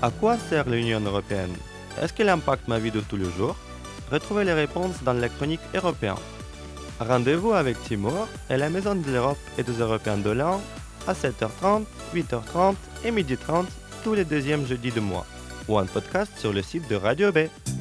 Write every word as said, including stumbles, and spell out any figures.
À quoi sert l'Union européenne? Est-ce qu'elle impacte ma vie de tous les jours? Retrouvez les réponses dans la chronique européenne. Rendez-vous avec Timur et la Maison de l'Europe et des Européens de l'An à sept heures trente, huit heures trente et midi trente tous les deuxièmes jeudis de mois ou un podcast sur le site de Radio B.